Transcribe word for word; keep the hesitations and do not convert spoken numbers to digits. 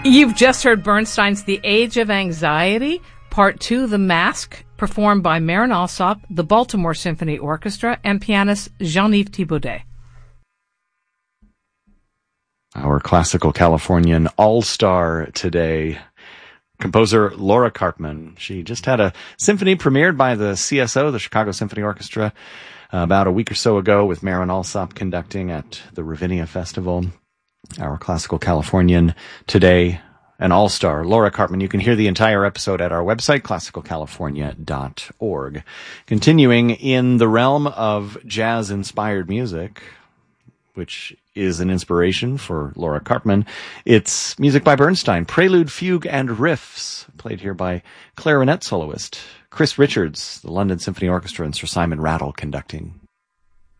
You've just heard Bernstein's The Age of Anxiety, Part two, The Mask, performed by Marin Alsop, the Baltimore Symphony Orchestra, and pianist Jean-Yves Thibaudet. Our classical Californian all-star today, composer Laura Karpman. She just had a symphony premiered by the C S O, the Chicago Symphony Orchestra, uh, about a week or so ago, with Marin Alsop conducting at the Ravinia Festival. Our classical Californian today, an all-star, Laura Karpman. You can hear the entire episode at our website, classical california dot org. Continuing in the realm of jazz-inspired music, which is an inspiration for Laura Karpman, it's music by Bernstein, Prelude, Fugue, and Riffs, played here by clarinet soloist Chris Richards, the London Symphony Orchestra, and Sir Simon Rattle conducting.